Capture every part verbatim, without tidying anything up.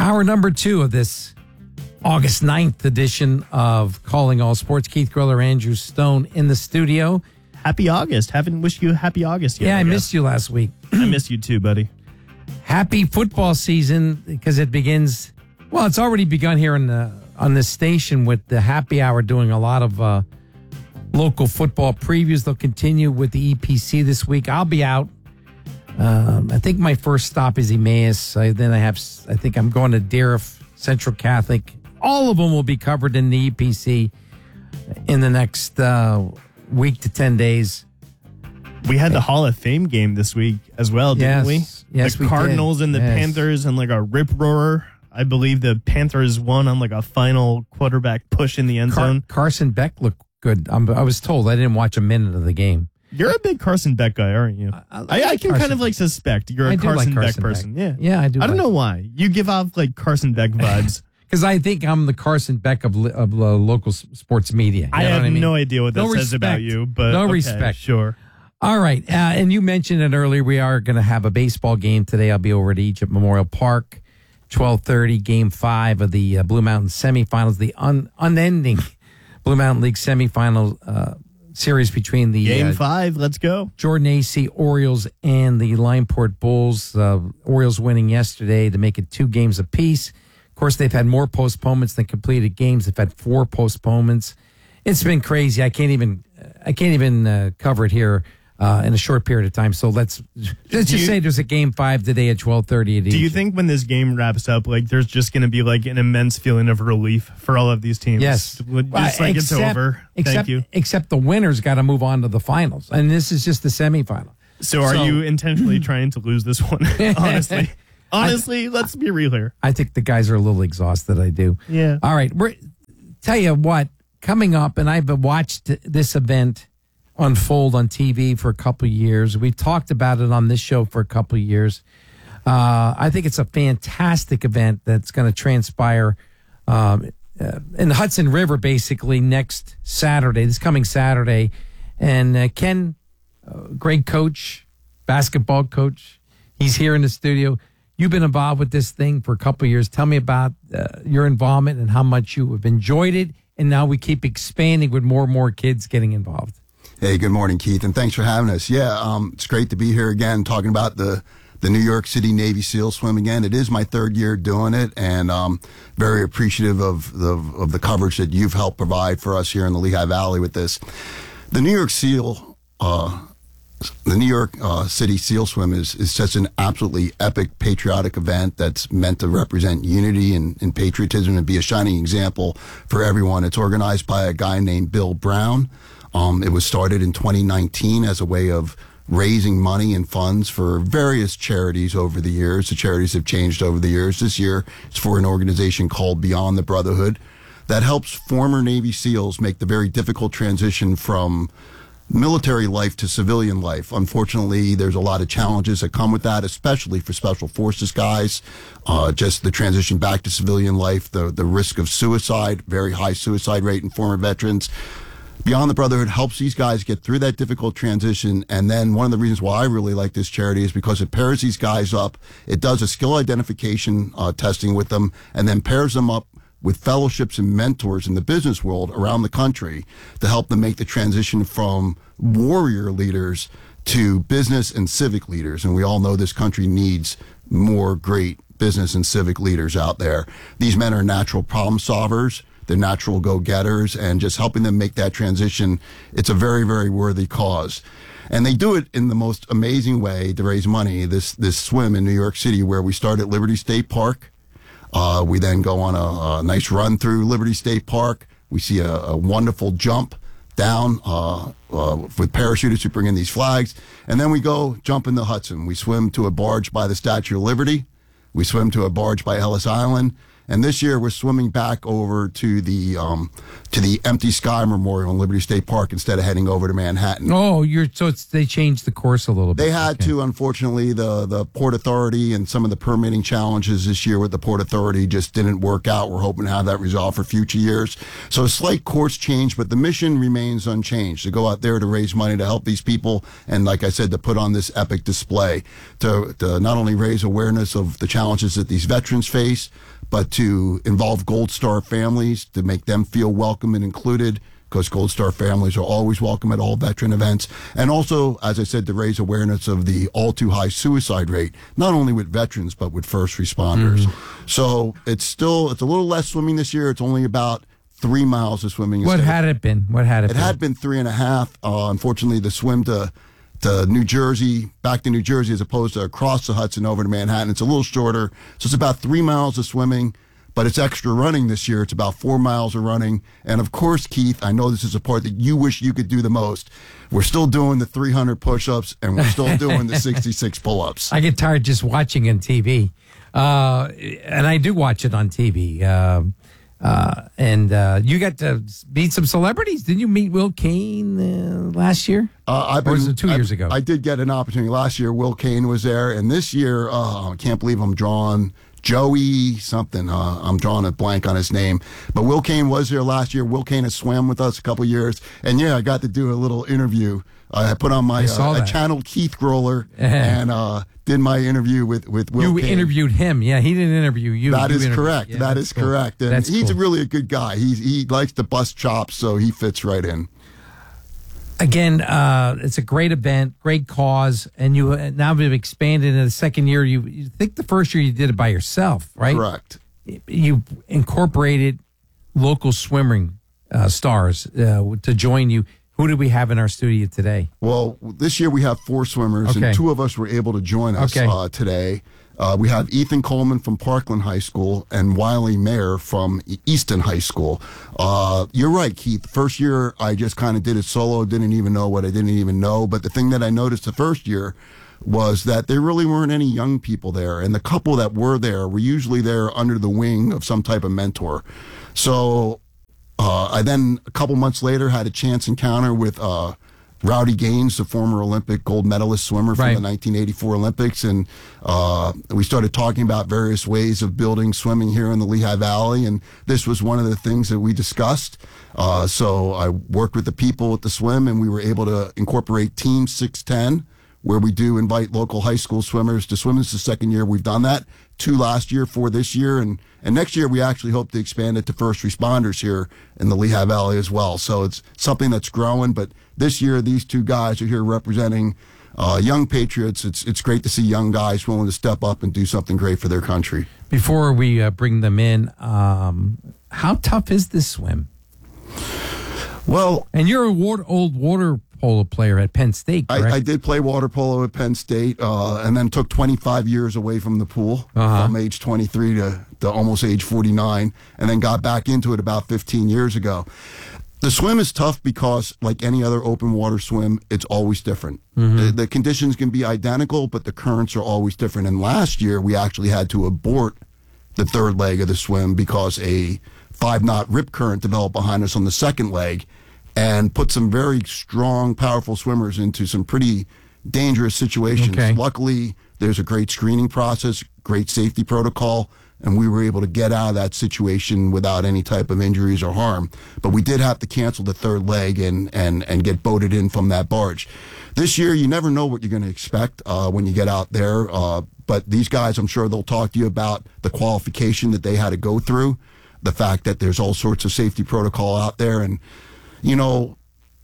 Hour number two of this August ninth edition of Calling All Sports. Keith Griller, Andrew Stone in the studio. Happy August. Haven't wished you a happy August yet. Yeah, I, I missed you last week. I missed you too, buddy. Happy football season because it begins, well, it's already begun here in the, on this station with the happy hour doing a lot of uh, local football previews. They'll continue with the E P C this week. I'll be out. Um, I think my first stop is Emmaus. I, then I have, I think I'm going to Dariff Central Catholic. All of them will be covered in the E P C in the next uh, week to ten days. We had the Hall of Fame game this week as well, didn't yes. we? Yes, the we Cardinals did. and the yes. Panthers and like a rip roarer. I believe the Panthers won on like a final quarterback push in the end Car- zone. Carson Beck looked good. I'm, I was told. I didn't watch a minute of the game. You're a big Carson Beck guy, aren't you? I, I, like I, I can Carson kind of like suspect you're a I do Carson, like Carson Beck person. Beck. Yeah, Yeah, I do I don't like know why. You give off like Carson Beck vibes. Because I think I'm the Carson Beck of, li- of uh, local s- sports media. You I know have what I mean? no idea what that No says respect. about you, but No okay, respect. Sure. All right. Uh, and you mentioned it earlier. We are going to have a baseball game today. I'll be over at Egypt Memorial Park, twelve thirty, game five of the uh, Blue Mountain semifinals, the un- unending Blue Mountain League semifinal uh, series between the Game uh, five, let's go. Jordan A C Orioles and the Lineport Bulls. Uh, Orioles winning yesterday to make it two games apiece. Of course, they've had more postponements than completed games. They've had four postponements. It's been crazy. I can't even I can't even uh, cover it here uh, in a short period of time. So let's let's just you, say there's a game five today at twelve thirty. Do you think when this game wraps up, like there's just going to be like an immense feeling of relief for all of these teams? Yes, just like except, it's over. Except, Thank you. Except the winners got to move on to the finals, and this is just the semifinal. So, are So- you intentionally trying to lose this one? Honestly, honestly, let's be real here. I think the guys are a little exhausted. I do. Yeah. All right. We're tell you what, coming up, and I've watched this event unfold on T V for a couple of years. We've talked about it on this show for a couple of years. Uh, I think it's a fantastic event that's going to transpire um, uh, in the Hudson River, basically next Saturday, this coming Saturday. And uh, Ken, uh, great coach, basketball coach, he's here in the studio. You've been involved with this thing for a couple of years. Tell me about uh, your involvement and how much you have enjoyed it. And now we keep expanding with more and more kids getting involved. Hey, good morning, Keith, and thanks for having us. Yeah, um, it's great to be here again talking about the, the New York City Navy SEAL swim again. It is my third year doing it, and um, very appreciative of the, of the coverage that you've helped provide for us here in the Lehigh Valley with this. The New York SEAL, uh, the New York uh, City SEAL swim is, is such an absolutely epic patriotic event that's meant to represent unity and, and patriotism and be a shining example for everyone. It's organized by a guy named Bill Brown. Um, it was started in twenty nineteen as a way of raising money and funds for various charities over the years. The charities have changed over the years. This year, it's for an organization called Beyond the Brotherhood that helps former Navy SEALs make the very difficult transition from military life to civilian life. Unfortunately, there's a lot of challenges that come with that, especially for special forces guys. Uh, just the transition back to civilian life, the, the risk of suicide, very high suicide rate in former veterans. Beyond the Brotherhood helps these guys get through that difficult transition. And then one of the reasons why I really like this charity is because it pairs these guys up. It does a skill identification uh, testing with them and then pairs them up with fellowships and mentors in the business world around the country to help them make the transition from warrior leaders to business and civic leaders. And we all know this country needs more great business and civic leaders out there. These men are natural problem solvers. They're natural go-getters, and just helping them make that transition, it's a very, very worthy cause. And they do it in the most amazing way to raise money. This this swim in New York City, where we start at Liberty State Park. Uh, we then go on a, a nice run through Liberty State Park. We see a, a wonderful jump down uh, uh, with parachutists who bring in these flags. And then we go jump in the Hudson. We swim to a barge by the Statue of Liberty. We swim to a barge by Ellis Island. And this year we're swimming back over to the um, to the Empty Sky Memorial in Liberty State Park instead of heading over to Manhattan. Oh, you're so it's, they changed the course a little bit. They had Okay. to, unfortunately, the, the Port Authority and some of the permitting challenges this year with the Port Authority just didn't work out. We're hoping to have that resolved for future years. So a slight course change, but the mission remains unchanged, to go out there to raise money to help these people and, like I said, to put on this epic display to, to not only raise awareness of the challenges that these veterans face, but to involve Gold Star families, to make them feel welcome and included, because Gold Star families are always welcome at all veteran events. And also, as I said, to raise awareness of the all too high suicide rate, not only with veterans, but with first responders. Mm-hmm. So it's still, it's a little less swimming this year. It's only about three miles of swimming. What instead. had it been? What had it, It been? had been three and a half. Uh, unfortunately, the swim to to New Jersey, back to New Jersey, as opposed to across the Hudson over to Manhattan, it's a little shorter. So it's about three miles of swimming, but it's extra running this year. It's about four miles of running. And of course, Keith, I know this is a part that you wish you could do the most. We're still doing the three hundred push-ups, and we're still doing the sixty-six pull-ups. I get tired just watching on T V, uh, and I do watch it on T V. Uh, uh, and uh, you got to meet some celebrities. Didn't you meet Will Kane uh, last year? Uh, I've Or was been- it two I- years ago? I did get an opportunity. Last year, Will Kane was there, and this year, uh, I can't believe I'm drawing Joey something. Uh, I'm drawing a blank on his name. But Will Kane was there last year. Will Kane has swam with us a couple years. And yeah, I got to do a little interview. Uh, I put on my, I saw uh, I that. channeled Keith Groller and uh, did my interview with, with Will You Kane. interviewed him. Yeah, he didn't interview you. That You is interviewed- correct. Yeah, that that's is cool. correct. And That's he's cool. really a good guy. He, he likes to bust chops, so he fits right in. Again, uh, it's a great event, great cause, and you uh, now have expanded in the second year. You, you think the first year you did it by yourself, right? Correct. You incorporated local swimming uh, stars uh, to join you. Who do we have in our studio today? Well, this year we have four swimmers, Okay. and two of us were able to join us Okay. uh, today. Uh, we have Ethan Coleman from Parkland High School and Wiley Mayer from E- Easton High School. Uh, you're right, Keith. First year, I just kind of did it solo, didn't even know what I didn't even know. But the thing that I noticed the first year was that there really weren't any young people there. And the couple that were there were usually there under the wing of some type of mentor. So uh, I then, a couple months later, had a chance encounter with uh, Rowdy Gaines, the former Olympic gold medalist swimmer from Right. the nineteen eighty-four Olympics. And uh, we started talking about various ways of building swimming here in the Lehigh Valley. And this was one of the things that we discussed. Uh, so I worked with the people at the swim, and we were able to incorporate Team six ten, where we do invite local high school swimmers to swim. This is the second year we've done that. Two last year, four this year. And, and next year, we actually hope to expand it to first responders here in the Lehigh Valley as well. So it's something that's growing. But this year, these two guys are here representing uh, young patriots. It's, it's great to see young guys willing to step up and do something great for their country. Before we uh, bring them in, um, how tough is this swim? Well, And you're a water, old water polo player at Penn State, correct? I, I did play water polo at Penn State, uh, and then took twenty-five years away from the pool, Uh-huh. from age twenty-three to, to almost age forty-nine, and then got back into it about fifteen years ago. The swim is tough because, like any other open water swim, it's always different. The, the conditions can be identical, but the currents are always different. And last year, we actually had to abort the third leg of the swim because a five-knot rip current developed behind us on the second leg and put some very strong, powerful swimmers into some pretty dangerous situations. Okay. Luckily, there's a great screening process, great safety protocol, and we were able to get out of that situation without any type of injuries or harm. But we did have to cancel the third leg and, and, and get boated in from that barge. This year, you never know what you're going to expect uh, when you get out there. Uh, but these guys, I'm sure they'll talk to you about the qualification that they had to go through, the fact that there's all sorts of safety protocol out there. And, you know,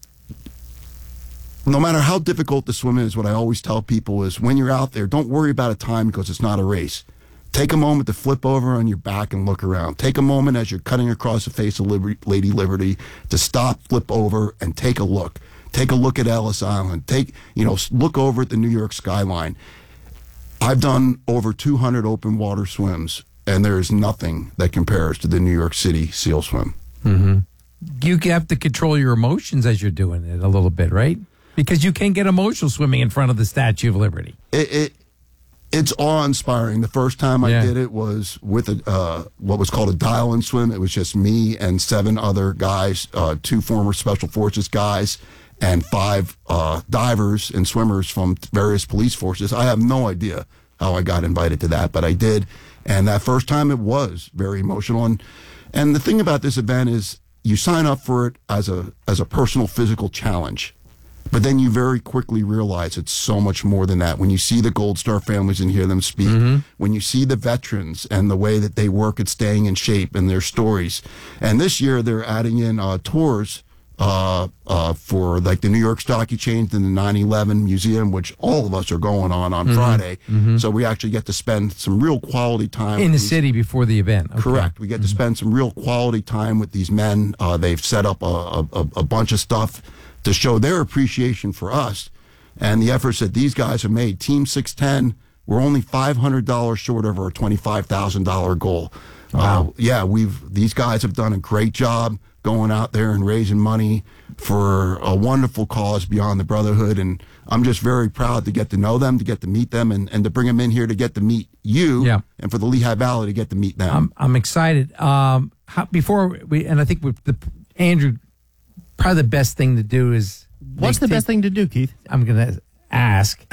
no matter how difficult the swim is, what I always tell people is when you're out there, don't worry about a time because it's not a race. Take a moment to flip over on your back and look around. Take a moment as you're cutting across the face of Liber- Lady Liberty to stop, flip over, and take a look. Take a look at Ellis Island. Take, you know, look over at the New York skyline. I've done over two hundred open water swims, and there is nothing that compares to the New York City SEAL swim. You have to control your emotions as you're doing it a little bit, right? Because you can get emotional swimming in front of the Statue of Liberty. It, it It's awe-inspiring. The first time I Yeah. did it was with a uh, what was called a dial-in swim. It was just me and seven other guys, uh, two former Special Forces guys, and five uh, divers and swimmers from various police forces. I have no idea how I got invited to that, but I did. And that first time, it was very emotional. And and the thing about this event is, you sign up for it as a as a personal physical challenge. But then you very quickly realize it's so much more than that. When you see the Gold Star families and hear them speak, mm-hmm. when you see the veterans and the way that they work at staying in shape and their stories. And this year they're adding in uh, tours uh, uh, for like the New York Stock Exchange and the nine eleven Museum, which all of us are going on on mm-hmm. Friday. Mm-hmm. So we actually get to spend some real quality time. In the these, city before the event. Okay. Correct. We get mm-hmm. to spend some real quality time with these men. Uh, they've set up a, a, a bunch of stuff to show their appreciation for us and the efforts that these guys have made. Team six ten, we're only five hundred dollars short of our twenty-five thousand dollars goal. Wow. Uh, yeah, we've these guys have done a great job going out there and raising money for a wonderful cause beyond the Brotherhood, and I'm just very proud to get to know them, to get to meet them, and, and to bring them in here to get to meet you, yeah. and for the Lehigh Valley to get to meet them. I'm, I'm excited. Um, how, before we, and I think with the Andrew, probably the best thing to do is... What's the best thing to do, Keith? I'm going to ask.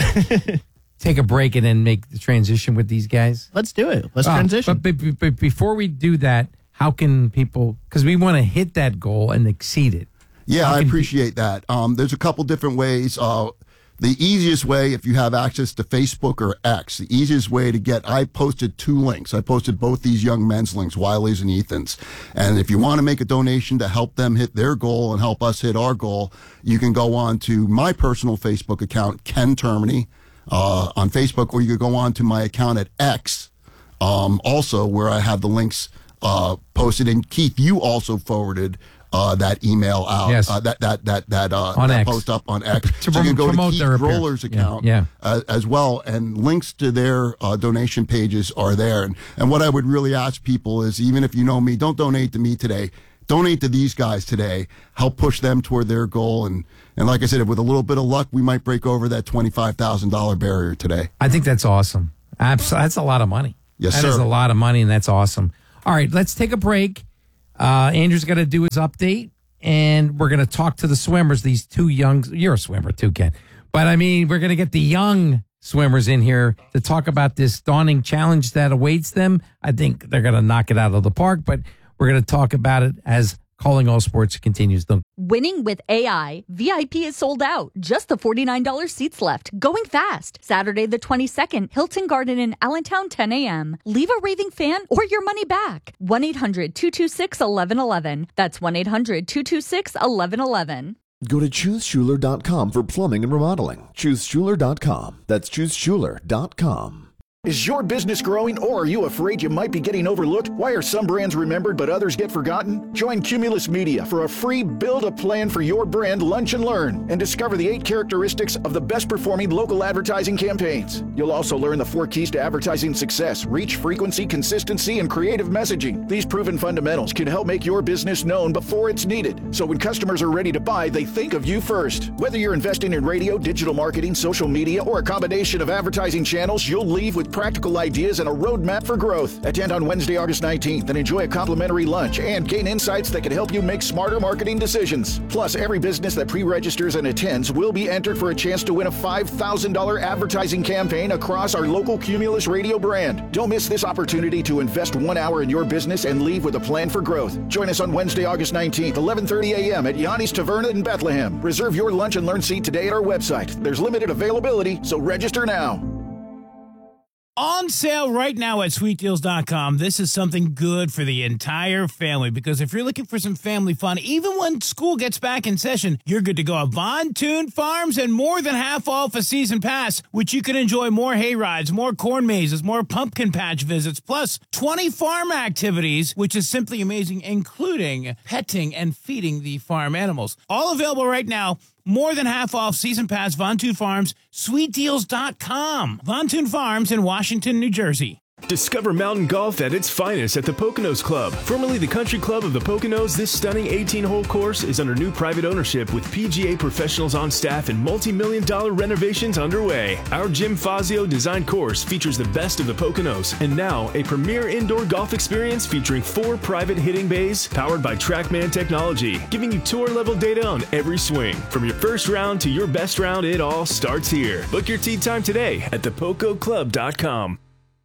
Take a break and then make the transition with these guys. Let's do it. Let's uh, transition. But, but, but before we do that, how can people... Because we want to hit that goal and exceed it. Yeah, how I can, appreciate that. Um, there's a couple different ways. Uh, the easiest way, if you have access to Facebook or X, the easiest way to get, I posted two links. I posted both these young men's links, Wiley's and Ethan's. And if you want to make a donation to help them hit their goal and help us hit our goal, you can go on to my personal Facebook account, Ken Termini, uh, on Facebook, or you could go on to my account at X, um, also where I have the links uh, posted. And Keith, you also forwarded Uh, that email out, yes. uh, that that that that, uh, on that X. post up on X. To so you can go to Keith their Groller's account yeah, yeah. Uh, as well, and links to their uh, donation pages are there. And, and what I would really ask people is, even if you know me, don't donate to me today. Donate to these guys today. Help push them toward their goal. And, and like I said, with a little bit of luck, we might break over that twenty-five thousand dollars barrier today. I think that's awesome. Abs- that's a lot of money. Yes, that sir. That is a lot of money, and that's awesome. All right, let's take a break. Uh, Andrew's got to do his update. And we're going to talk to the swimmers, these two young, you're a swimmer too, Ken. But I mean, we're going to get the young swimmers in here to talk about this daunting challenge that awaits them. I think they're going to knock it out of the park, but we're going to talk about it as Calling All Sports continues. Don't Winning with A I. V I P is sold out. Just the forty-nine dollars seats left. Going fast. Saturday the twenty-second, Hilton Garden in Allentown, ten a.m. Leave a raving fan or your money back. one eight hundred two two six one one one one. That's one eight hundred two two six one one one one. Go to choose schuler dot com for plumbing and remodeling. choose schuler dot com. That's choose schuler dot com. Is your business growing, or are you afraid you might be getting overlooked? Why are some brands remembered but others get forgotten? Join Cumulus Media for a free Build a Plan for Your Brand Lunch and Learn and discover the eight characteristics of the best performing local advertising campaigns. You'll also learn the four keys to advertising success: reach, frequency, consistency, and creative messaging. These proven fundamentals can help make your business known before it's needed, so when customers are ready to buy, they think of you first. Whether you're investing in radio, digital marketing, social media, or a combination of advertising channels, you'll leave with practical ideas and a roadmap for growth. Attend on Wednesday, August nineteenth, and enjoy a complimentary lunch and gain insights that can help you make smarter marketing decisions. Plus, every business that pre-registers and attends will be entered for a chance to win a five thousand dollars advertising campaign across our local Cumulus Radio brand. Don't miss this opportunity to invest one hour in your business and leave with a plan for growth. Join us on Wednesday, August nineteenth, eleven thirty a.m. at Yanni's Taverna in Bethlehem. Reserve your lunch and learn seat today at our website. There's limited availability, so register now. On sale right now at sweet deals dot com. This is something good for the entire family, because if you're looking for some family fun, even when school gets back in session, you're good to go at Von Toon Farms, and more than half off a season pass, which you can enjoy more hay rides, more corn mazes, more pumpkin patch visits, plus twenty farm activities, which is simply amazing, including petting and feeding the farm animals. All available right now. More than half off season pass, Von Toon Farms, sweet deals dot com. Von Toon Farms in Washington, New Jersey. Discover mountain golf at its finest at the Poconos Club. Formerly the Country Club of the Poconos, this stunning eighteen-hole course is under new private ownership with P G A professionals on staff and multi-million dollar renovations underway. Our Jim Fazio designed course features the best of the Poconos and now a premier indoor golf experience featuring four private hitting bays powered by TrackMan technology, giving you tour-level data on every swing. From your first round to your best round, it all starts here. Book your tee time today at the poco club dot com.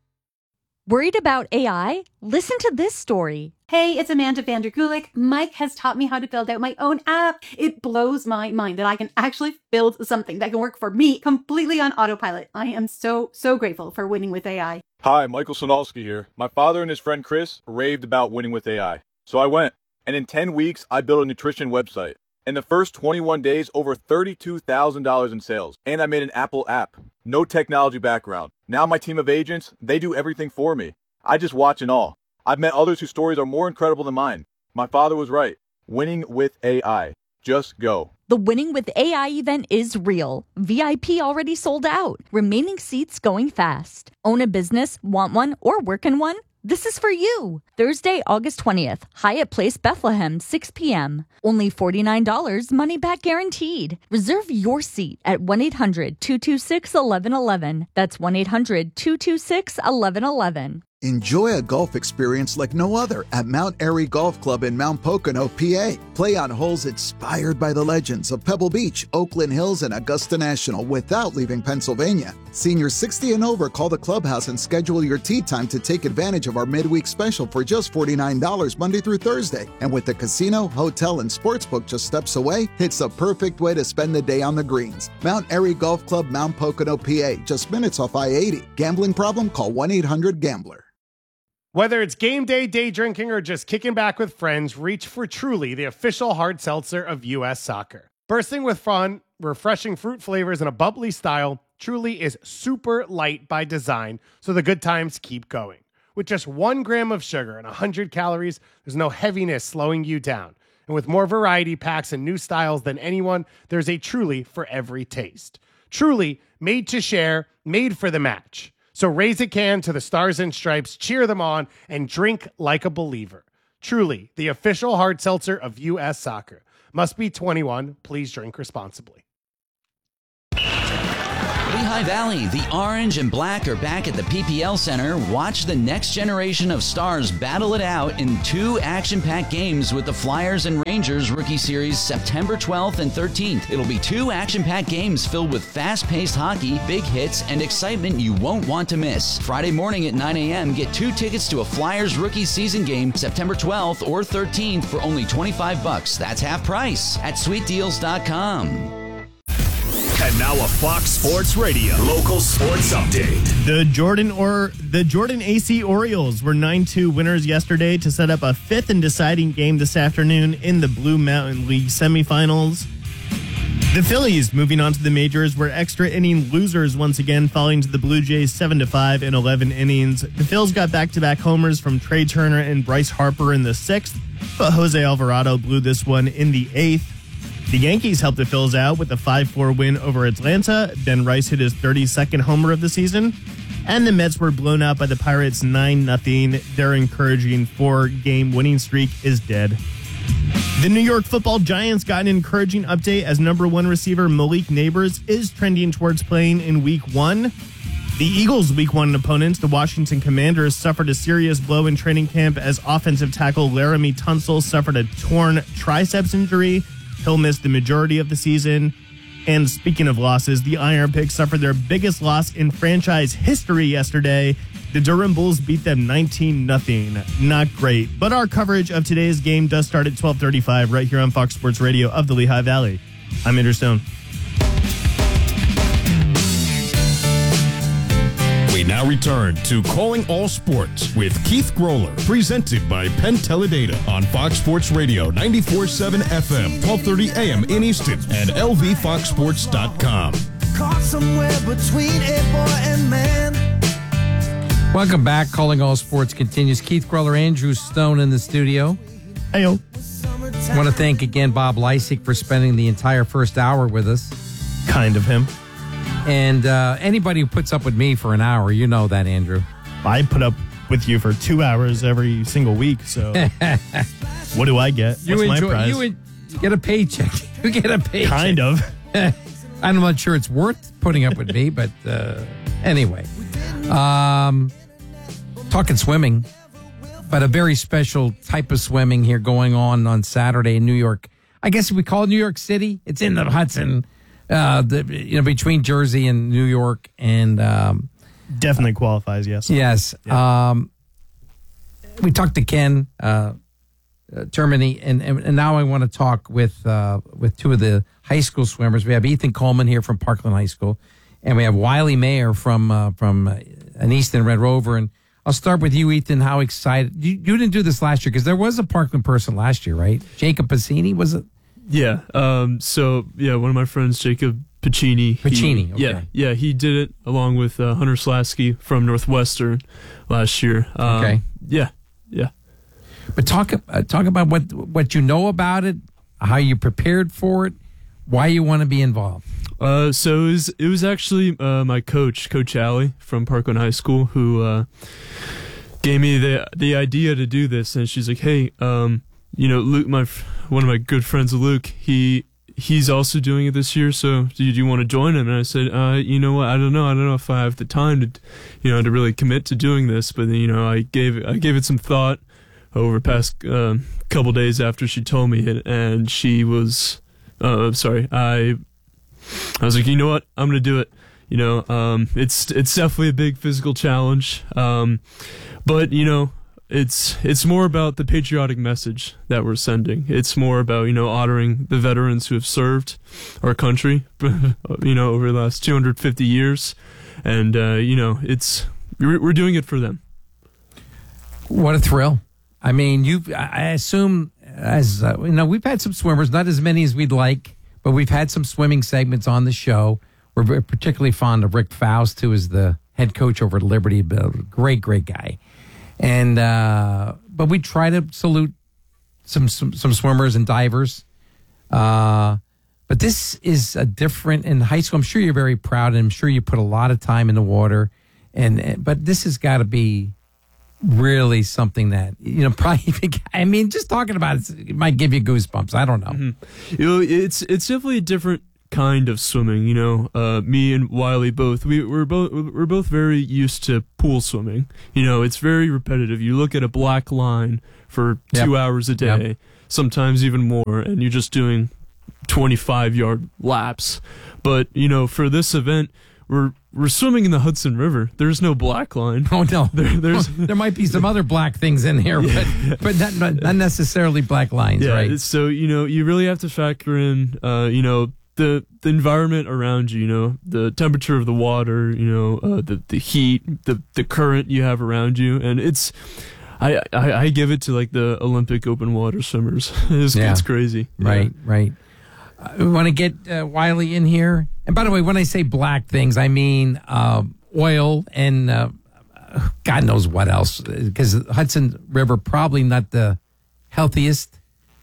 Worried about A I? Listen to this story. Hey, it's Amanda Vander Gulik. Mike has taught me how to build out my own app. It blows my mind that I can actually build something that can work for me completely on autopilot. I am so, so grateful for Winning with A I. Hi, Michael Sonalski here. My father and his friend Chris raved about Winning with A I. So I went, and in ten weeks, I built a nutrition website. In the first twenty-one days, over thirty-two thousand dollars in sales. And I made an Apple app. No technology background. Now my team of agents, they do everything for me. I just watch and all. I've met others whose stories are more incredible than mine. My father was right. Winning with A I. Just go. The Winning with A I event is real. V I P already sold out. Remaining seats going fast. Own a business, want one, or work in one? This is for you. Thursday, August twentieth, Hyatt Place, Bethlehem, six p.m. Only forty-nine dollars, money back guaranteed. Reserve your seat at one eight hundred two two six one one one one. That's one eight hundred two two six one one one one. Enjoy a golf experience like no other at Mount Airy Golf Club in Mount Pocono, P A. Play on holes inspired by the legends of Pebble Beach, Oakland Hills, and Augusta National without leaving Pennsylvania. Seniors sixty and over, call the clubhouse and schedule your tee time to take advantage of our midweek special for just forty-nine dollars Monday through Thursday. And with the casino, hotel, and sportsbook just steps away, it's the perfect way to spend the day on the greens. Mount Airy Golf Club, Mount Pocono, P A, just minutes off I eighty. Gambling problem? Call one eight hundred gambler. Whether it's game day, day drinking, or just kicking back with friends, reach for Truly, the official hard seltzer of U S Soccer. Bursting with fun, refreshing fruit flavors, and a bubbly style, Truly is super light by design, so the good times keep going. With just one gram of sugar and one hundred calories, there's no heaviness slowing you down. And with more variety packs and new styles than anyone, there's a Truly for every taste. Truly, made to share, made for the match. So raise a can to the Stars and Stripes, cheer them on, and drink like a believer. Truly, the official hard seltzer of U S Soccer. Must be twenty-one. Please drink responsibly. Lehigh Valley, the orange and black are back at the P P L Center. Watch the next generation of Stars battle it out in two action-packed games with the Flyers and Rangers Rookie Series September twelfth and thirteenth. It'll be two action-packed games filled with fast-paced hockey, big hits, and excitement you won't want to miss. Friday morning at nine a.m., get two tickets to a Flyers Rookie Season game September twelfth or thirteenth for only twenty-five bucks. That's half price at sweet deals dot com. And now a Fox Sports Radio local sports update. The Jordan or the Jordan A C Orioles were nine two winners yesterday to set up a fifth and deciding game this afternoon in the Blue Mountain League semifinals. The Phillies, moving on to the majors, were extra inning losers once again, falling to the Blue Jays seven to five in eleven innings. The Phils got back-to-back homers from Trey Turner and Bryce Harper in the sixth, but Jose Alvarado blew this one in the eighth. The Yankees helped the Phils out with a five four win over Atlanta. Ben Rice hit his thirty-second homer of the season. And the Mets were blown out by the Pirates nine nothing. Their encouraging four-game winning streak is dead. The New York Football Giants got an encouraging update as number one receiver Malik Neighbors is trending towards playing in week one. The Eagles' week one opponents, the Washington Commanders, suffered a serious blow in training camp as offensive tackle Laramie Tunsil suffered a torn triceps injury. He'll miss the majority of the season. And speaking of losses, the Iron Pigs suffered their biggest loss in franchise history yesterday. The Durham Bulls beat them nineteen nothing. Not great. But our coverage of today's game does start at twelve thirty-five right here on Fox Sports Radio of the Lehigh Valley. I'm Andrew Stone. We now return to Calling All Sports with Keith Groller, presented by Penn Teledata on Fox Sports Radio ninety-four point seven F M, twelve thirty A M in Easton, and L V fox sports dot com. Caught somewhere between a boy and man. Welcome back. Calling All Sports continues. Keith Groller, Andrew Stone in the studio. Hey-o. I want to thank again Bob Lysick for spending the entire first hour with us. Kind of him. And uh, anybody who puts up with me for an hour, you know that, Andrew. I put up with you for two hours every single week, so what do I get? What's You my enjoy, prize? you en- get a paycheck. You get a paycheck. Kind of. I'm not sure it's worth putting up with me, but uh, anyway. Um, talking swimming, but a very special type of swimming here going on on Saturday in New York. I guess we call it New York City. It's in the Hudson, uh, the, you know, between Jersey and New York, and um, definitely qualifies. Yes. Yes. Yeah. Um, we talked to Ken uh, uh, Termini, and, and and now I want to talk with uh, with two of the high school swimmers. We have Ethan Coleman here from Parkland High School, and we have Wiley Mayer from uh, from uh, an Easton Red Rover. And I'll start with you, Ethan. How excited you, you didn't do this last year because there was a Parkland person last year, right? Jacob Pacini, was it? Yeah. Um, so yeah, one of my friends, Jacob Piccini. Piccini, he- okay. Yeah, yeah, he did it along with uh, Hunter Slasky from Northwestern last year. Um, Okay. Yeah, yeah. But talk uh, talk about what what you know about it, how you prepared for it, why you want to be involved. Uh, so it was, it was actually uh, my coach, Coach Alley from Parkland High School, who uh, gave me the the idea to do this. And she's like, "Hey, um, you know, Luke, my f- one of my good friends, Luke, he he's also doing it this year. So do you, do you want to join him?" And I said, uh, "You know what? I don't know. I don't know if I have the time to, you know, to really commit to doing this." But then, you know, I gave I gave it some thought over the past uh, couple days after she told me it, and she was, uh, sorry, I. I was like, you know what? I'm gonna do it. You know, um, it's it's definitely a big physical challenge, um, but you know, it's it's more about the patriotic message that we're sending. It's more about, you know, honoring the veterans who have served our country, you know, over the last two hundred fifty years, and uh, you know, it's we're, we're doing it for them. What a thrill! I mean, you. I assume, as uh, you know, we've had some swimmers, not as many as we'd like. But we've had some swimming segments on the show. We're very particularly fond of Rick Faust, who is the head coach over at Liberty. Great, great guy. And uh, but we try to salute some some, some swimmers and divers. Uh, but this is a different in high school. I'm sure you're very proud, and I'm sure you put a lot of time in the water. And, and but this has got to be really something that, you know, probably, I mean, just talking about it, it might give you goosebumps. I don't know. Mm-hmm. You know, it's it's definitely a different kind of swimming. You know, uh, me and Wiley both we we're both we're both very used to pool swimming. You know, it's very repetitive. You look at a black line for two Yep. hours a day, Yep. sometimes even more, and you're just doing twenty-five yard laps. But you know, for this event, we're we're swimming in the Hudson River. There's no black line. Oh no, there, there's there might be some other black things in here, but but not, not, not necessarily black lines, yeah, right? So, you know, you really have to factor in, uh, you know, the the environment around you, you know, the temperature of the water, you know, uh, the the heat, the the current you have around you, and it's, I I, I give it to like the Olympic open water swimmers. it's, Yeah. it's crazy, Right, right. Uh, we want to get uh, Wiley in here. And by the way, when I say black things, I mean uh, oil and uh, God knows what else. Because Hudson River probably not the healthiest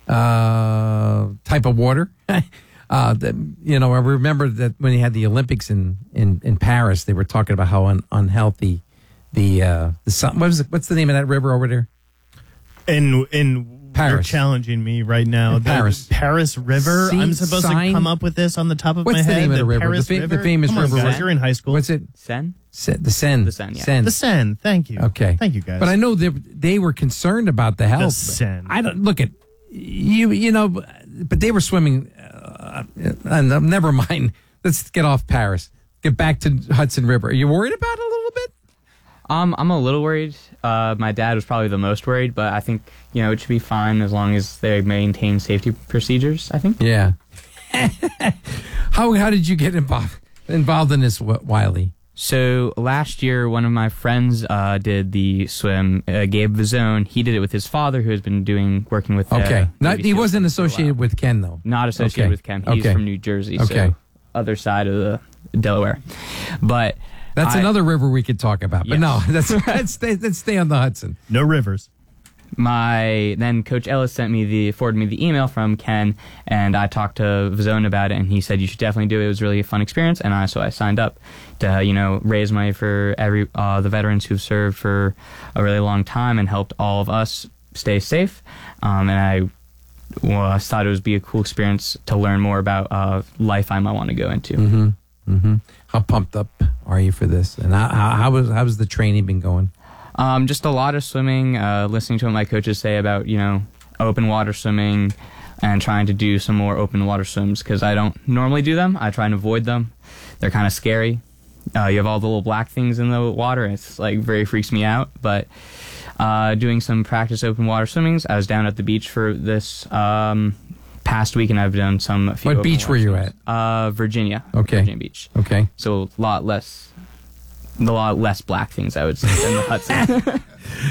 uh, type of water. uh, the, you know, I remember that when they had the Olympics in, in, in Paris, they were talking about how un, unhealthy the uh, the sun. What was it, what's the name of that river over there? In in Paris. You're challenging me right now. In The Paris. Paris River. Sea- I'm supposed sign? to come up with this on the top of What's my the head. name of the river? Paris The fa- the River? famous Come on, river, guys, right? you're in high school. What's it? Seine? Se- the Seine. The Seine, yeah. Seine. The Seine. Thank you. Okay. Thank you, guys. But I know they they were concerned about the health. Seine. I don't look at you. You know, but they were swimming. Uh, and, uh, never mind. Let's get off Paris. Get back to Hudson River. Are you worried about it a little bit? Um, I'm a little worried. Uh, my dad was probably the most worried, but I think, you know, it should be fine as long as they maintain safety procedures, I think. Yeah. how how did you get involved involved in this, Wi- Wiley? So last year, one of my friends uh, did the swim, uh, Gabe Vazone. He did it with his father, who has been doing working with. Uh, Okay. Not, Navy he SEALs wasn't for a associated while. with Ken, though. Not associated Okay. with Ken. He's Okay. from New Jersey, Okay. so other side of the Delaware. But That's I- another river we could talk about. But Yes. no, that's, let's, stay, let's stay on the Hudson. No rivers. my then Coach Ellis sent me the forwarded me the email from Ken, and I talked to Vazone about it, and he said you should definitely do it. It was really a fun experience, and I so I signed up to you know raise money for every uh, the veterans who've served for a really long time and helped all of us stay safe. Um, and I, well, I thought it would be a cool experience to learn more about uh, life I might want to go into. Mm-hmm. Mm-hmm. How pumped up are you for this? And how, how, how was how's the training been going? Um, just a lot of swimming, uh, listening to what my coaches say about, you know, open water swimming and trying to do some more open water swims because I don't normally do them. I try and avoid them. They're kind of scary. Uh, you have all the little black things in the water. It's like very freaks me out. But uh, doing some practice open water swimmings. I was down at the beach for this um, past week, and I've done some. A few What open beach water were you swims. at? Uh, Virginia. Okay. Virginia Beach. Okay. So a lot less. A lot less black things, I would say, than the Hudson.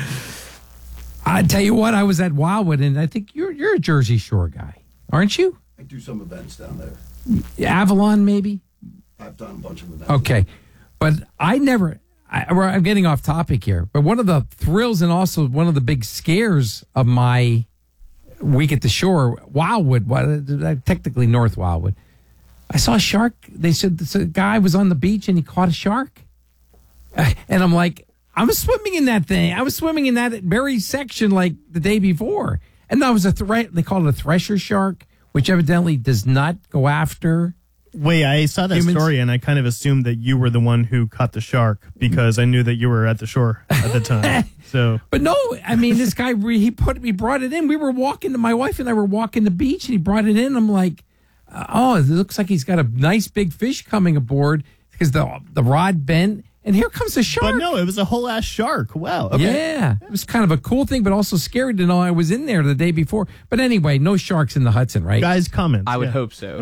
I tell you what, I was at Wildwood, and I think you're you're a Jersey Shore guy, aren't you? I do some events down there. Avalon, maybe. I've done a bunch of events. Okay, but I never. I, well, I'm getting off topic here, but one of the thrills and also one of the big scares of my week at the shore, Wildwood, well, technically North Wildwood, I saw a shark. They said this guy was on the beach and he caught a shark. And I'm like, I was swimming in that thing. I was swimming in that very section like the day before. And that was a threat. They call it a thresher shark, which evidently does not go after. Wait, I saw that humans. story and I kind of assumed that you were the one who caught the shark because I knew that you were at the shore at the time. So, But no, I mean, this guy, he put, he brought it in. We were walking, my wife and I were walking the beach and he brought it in. I'm like, oh, it looks like he's got a nice big fish coming aboard because the, the rod bent. And here comes a shark. But no, it was a whole ass shark. Wow. Okay. Yeah. It was kind of a cool thing, but also scary to know I was in there the day before. But anyway, no sharks in the Hudson, right? Guys, comments. I would yeah. hope so.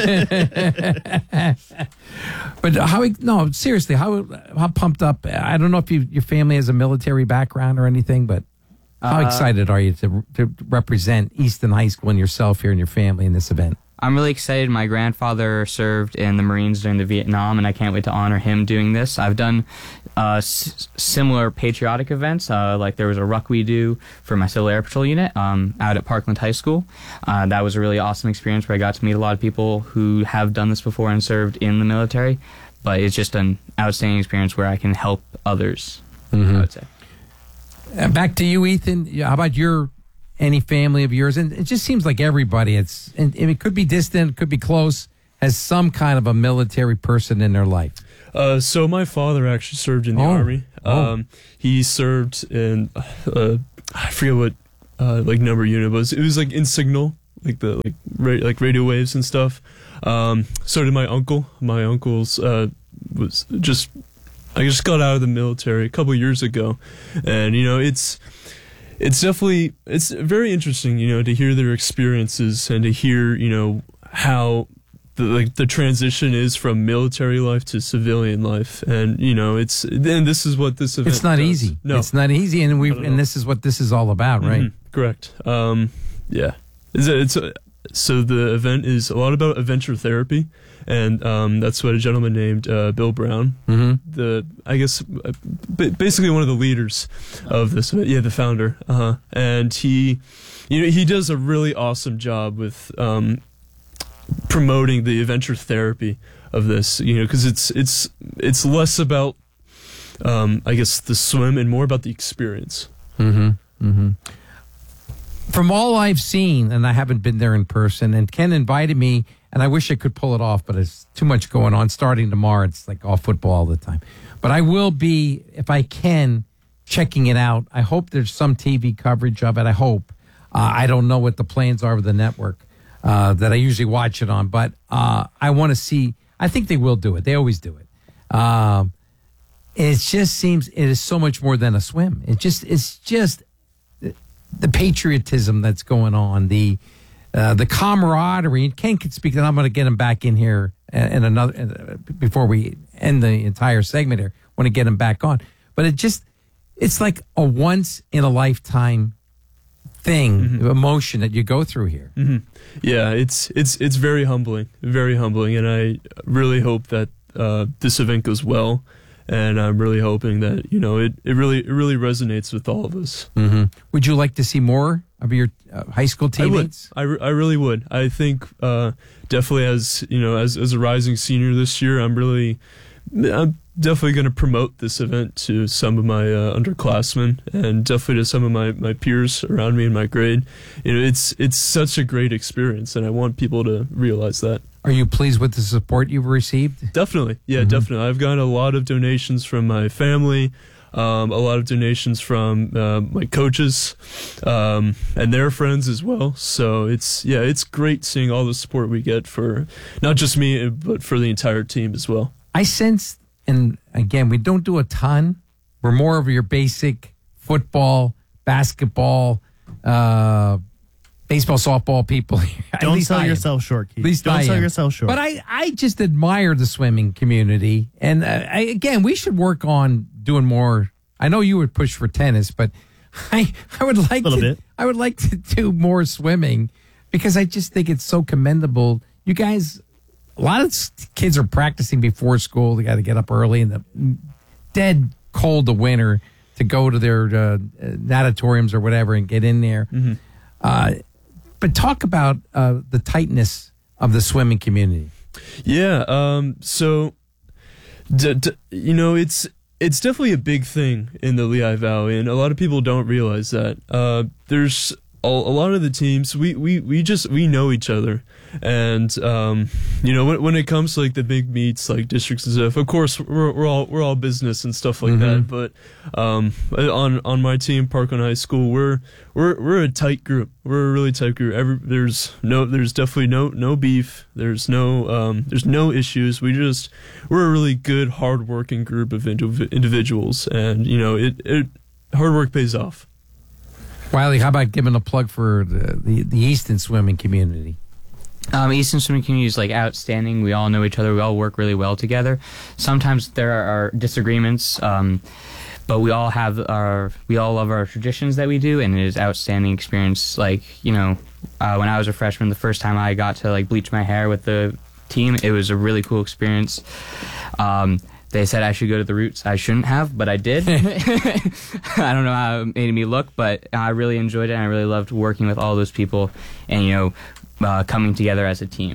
But how, no, seriously, how how pumped up? I don't know if you, your family has a military background or anything, but how Uh, excited are you to, to represent Easton High School and yourself here and your family in this event? I'm really excited. My grandfather served in the Marines during the Vietnam, and I can't wait to honor him doing this. I've done uh, s- similar patriotic events, uh, like there was a ruck we do for my Civil Air Patrol unit um, out at Parkland High School. Uh, that was a really awesome experience where I got to meet a lot of people who have done this before and served in the military. But it's just an outstanding experience where I can help others, Mhm. I would say. Uh, back to you, Ethan. Yeah, how about your any family of yours? And it just seems like everybody, it's and, and it could be distant, could be close, has some kind of a military person in their life. Uh, so my father actually served in the Oh. army. Oh. Um, he served in uh, I forget what uh, like number unit was. It was like in signal, like the like ra- like radio waves and stuff. Um, so did my uncle. My uncle's uh, was just I just got out of the military a couple years ago, and you know it's. It's definitely, it's very interesting, you know, to hear their experiences and to hear, you know, how the, like the transition is from military life to civilian life. And, you know, it's, and this is what this event It's not does. easy. No. It's not easy, and we Not at and all. this is what this is all about, right? Mhm, correct. Um, yeah. It's, a, it's a, so the event is a lot about adventure therapy, and um, that's what a gentleman named uh, Bill Brown, Mhm. the I guess uh, b- basically one of the leaders of this, yeah, the founder, uh-huh. And he, you know, he does a really awesome job with um, promoting the adventure therapy of this, you know, because it's it's it's less about, um, I guess, the swim and more about the experience. Mm-hmm. Mm-hmm. From all I've seen, and I haven't been there in person, and Ken invited me, and I wish I could pull it off, but it's too much going on. Starting tomorrow, it's like all football all the time. But I will be, if I can, checking it out. I hope there's some T V coverage of it. I hope. Uh, I don't know what the plans are with the network uh, that I usually watch it on, but uh, I want to see. I think they will do it. They always do it. Um, it just seems it is so much more than a swim. It just it's just the patriotism that's going on, the uh, the camaraderie. And Ken can speak, and I'm going to get him back in here in another uh, before we end the entire segment here. I want to get him back on, but it just it's like a once in a lifetime thing, Mm-hmm. emotion that you go through here. hmm Yeah, it's it's it's very humbling, very humbling, and I really hope that uh, this event goes well, and I'm really hoping that you know it, it really it really resonates with all of us. Mm-hmm. Would you like to see more of your uh, high school teammates? I would. I, re- I really would. I think uh, definitely as you know as as a rising senior this year, I'm really I'm definitely going to promote this event to some of my uh, underclassmen and definitely to some of my, my peers around me in my grade. You know, it's it's such a great experience, and I want people to realize that. Are you pleased with the support you've received? Definitely, yeah, Mm-hmm. definitely. I've gotten a lot of donations from my family, um, a lot of donations from uh, my coaches um, and their friends as well. So it's yeah, it's great seeing all the support we get for not just me but for the entire team as well. I sense, and again, we don't do a ton. We're more of your basic football, basketball, uh, baseball, softball people. At Don't least sell I am. yourself short, Keith. At least Don't I sell am. yourself short. But I, I just admire the swimming community. And uh, I, again, we should work on doing more. I know you would push for tennis, but I, I would like Little to, bit. I would like to do more swimming because I just think it's so commendable. You guys, a lot of s- kids are practicing before school. They got to get up early in the dead cold of winter to go to their uh, natatoriums or whatever and get in there. Mm-hmm. Uh, but talk about uh, the tightness of the swimming community. Yeah. Um, so, d- d- you know, it's it's definitely a big thing in the Lehigh Valley, and a lot of people don't realize that. Uh, there's a, a lot of the teams we, we, we just we know each other, and um, you know when when it comes to like the big meets like districts and stuff, of course we're we're all we're all business and stuff like that. But um, on on my team, Parkland High School, we're we're we're a tight group. We're a really tight group. Every there's no there's definitely no no beef. There's no um, there's no issues. We just we're a really good, hardworking group of indiv- individuals, and you know it it hard work pays off. Wiley, how about giving a plug for the, the, the Easton swimming community? Um, Easton Swimming Community is like outstanding. We all know each other. We all work really well together. Sometimes there are disagreements, um, but we all have our we all love our traditions that we do, and it is outstanding experience. Like you know, uh, when I was a freshman, the first time I got to like bleach my hair with the team, it was a really cool experience. Um, They said I should go to the Roots. I shouldn't have, but I did. I don't know how it made me look, but I really enjoyed it, and I really loved working with all those people and, you know, uh, coming together as a team.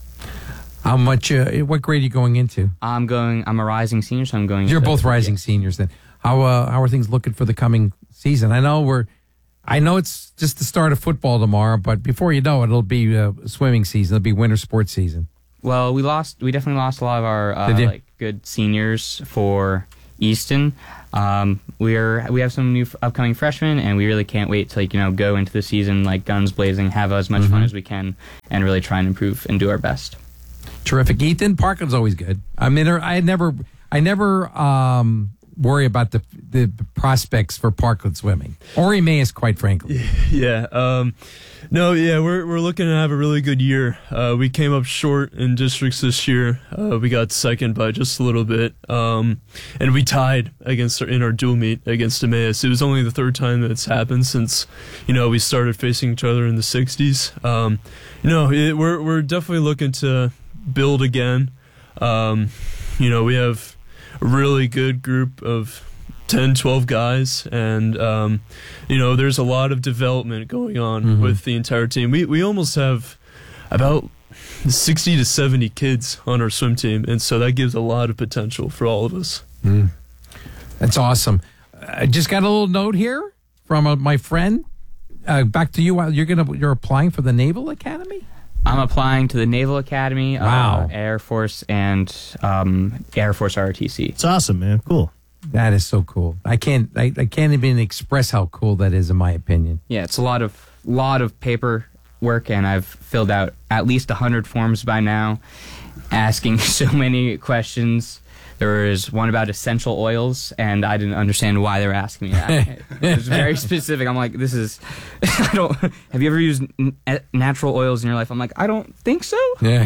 How much, uh, what grade are you going into? I'm going, I'm a rising senior, so I'm going You're to- both rising seniors then. How uh, how are things looking for the coming season? I know we're, I know it's just the start of football tomorrow, but before you know it, it'll be uh, swimming season. It'll be winter sports season. Well, we lost, we definitely lost a lot of our, uh, Did you? like, good seniors for Easton. Um, we're, we have some new f- upcoming freshmen, and we really can't wait to, like, you know, go into the season, like, guns blazing, have as much fun Mhm. as we can, and really try and improve and do our best. Terrific. Ethan, Parkland's always good. I mean, I never, I never um, worry about the the prospects for Parkland swimming or Emmaus, quite frankly. Yeah. Um, no, yeah, we're we're looking to have a really good year. Uh, we came up short in districts this year. Uh, we got second by just a little bit, um, and we tied against our, in our dual meet against Emmaus. It was only the third time that it's happened since you know we started facing each other in the sixties. Um, you know, it, we're we're definitely looking to build again. Um, you know, we have a really good group of ten, twelve guys, and um, you know, there's a lot of development going on Mhm. with the entire team. We we almost have about sixty to seventy kids on our swim team, and so that gives a lot of potential for all of us. Mm. That's awesome. I just got a little note here from uh, my friend. Uh, back to you. You're gonna you're applying for the Naval Academy. I'm applying to the Naval Academy, Wow. uh, Air Force, and um, Air Force R O T C. It's awesome, man. Cool. That is so cool. I can't I, I can't even express how cool that is in my opinion. Yeah, it's a lot of lot of paper work, and I've filled out at least a hundred forms by now, asking so many questions. There was one about essential oils, and I didn't understand why they were asking me that. It was very specific. I'm like, this is, I don't, have you ever used n- natural oils in your life? I'm like, I don't think so. Yeah.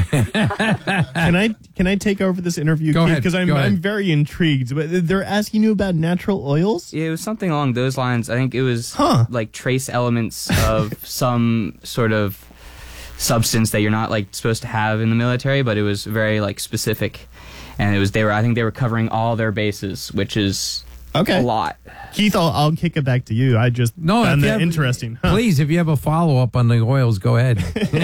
Can I can I take over this interview? Go ahead, Because I'm go ahead. I'm very intrigued. But they're asking you about natural oils. It was something along those lines. I think it was Huh. like trace elements of some sort of substance that you're not like supposed to have in the military, but it was very like specific. and it was they were I think they were covering all their bases, which is okay. a lot. Keith, I'll, I'll kick it back to you. I just No, found if you that have- interesting. Huh. Please, if you have a follow up on the oils, go ahead.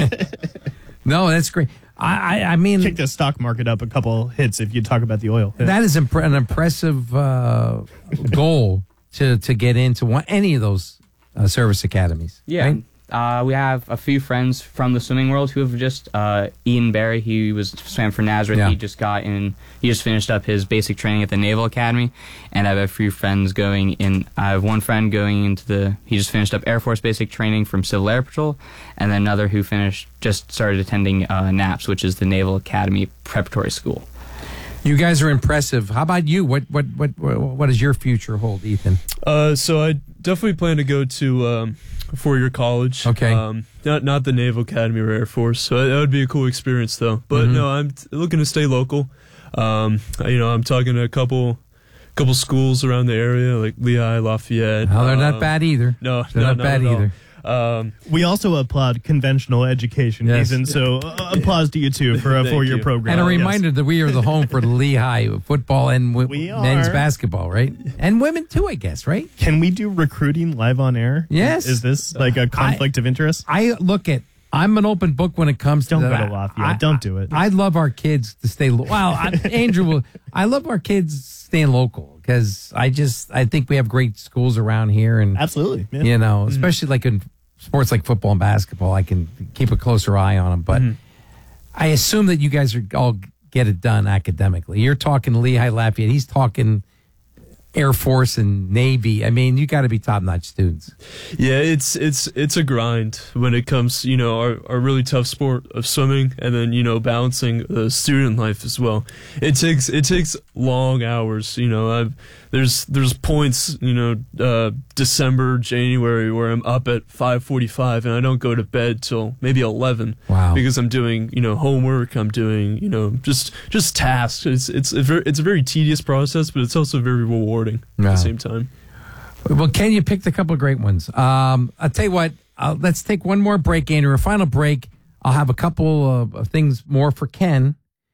No, that's great. I, I, I mean, Kick the stock market up a couple hits if you talk about the oil. Yeah. that is impre- an impressive uh, goal to to get into one, any of those uh, service academies. Yeah. right? Uh, we have a few friends from the swimming world who have just, uh, Ian Barry, he was swam for Nazareth. Yeah. He just got in, he just finished up his basic training at the Naval Academy. And I have a few friends going in, I have one friend going into the, he just finished up Air Force basic training from Civil Air Patrol. And then another who finished, just started attending uh, NAPS, which is the Naval Academy Preparatory School. You guys are impressive. How about you? What what what what does your future hold, Ethan? Uh, so I definitely plan to go to um, a four-year college. Okay. Um, not not the Naval Academy or Air Force. So that would be a cool experience, though. But Mhm. no, I'm t- looking to stay local. Um, you know, I'm talking to a couple couple schools around the area, like Lehigh, Lafayette. Oh, they're not um, bad either. No, They're no, not not bad at all. either. Um, We also applaud conventional education, Yes. Ethan. So uh, applause to you too for a Thank four-year you. program. And a Yes. reminder that we are the home for Lehigh football and w- We men's are. basketball, right? And women too, I guess, right? Can we do recruiting live on air? Yes. Is this like a conflict of interest? I look at. I'm an open book when it comes to Don't go that. to Lafayette. I- Don't do it. I love our kids to stay. Lo- well, I, Andrew will. I love our kids staying local because I just I think we have great schools around here, and Absolutely. Yeah. you know, especially like in sports like football and basketball, I can keep a closer eye on them. But I assume that you guys are all get it done academically. You're talking Lehigh Lafayette. He's talking Air Force and Navy. I mean, you got to be top notch students. Yeah, it's it's it's a grind when it comes, you know, our, our really tough sport of swimming, and then, you know, balancing the student life as well. It takes it takes long hours. You know, I've there's there's points, you know, uh, December, January where I'm up at five forty-five and I don't go to bed till maybe eleven. Wow. Because I'm doing, you know, homework. I'm doing, you know, just just tasks. It's it's a very, it's a very tedious process, but it's also very rewarding at Wow. the same time. Well, Ken, you picked a couple of great ones. Um, I'll tell you what, uh, let's take one more break, Andrew. A final break. I'll have a couple of, of things more for Ken.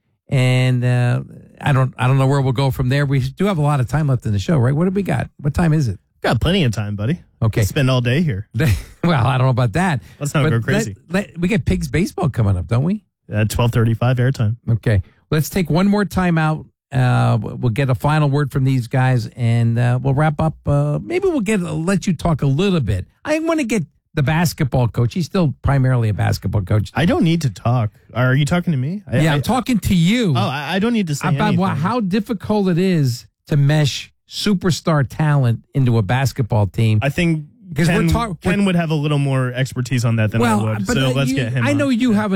And uh, I don't I don't know where we'll go from there. We do have a lot of time left in the show, right? What have we got? What time is it? Got plenty of time, buddy. Okay. Spend all day here. Well, I don't know about that. Let's not But go crazy. let- let- we get Pigs baseball coming up, don't we? At twelve thirty-five airtime. Okay. Let's take one more time out. Uh, we'll get a final word from these guys, and uh, we'll wrap up. Uh, maybe we'll get let you talk a little bit. I want to get the basketball coach. He's still primarily a basketball coach. I don't need to talk. Are you talking to me? I, yeah, I, I'm talking to you. Oh, I, I don't need to say about anything. wha- how difficult it is to mesh superstar talent into a basketball team. I think 'Cause we're Ken, talk- Ken would have a little more expertise on that than well, I would. but So uh, let's you- get him I on. know you have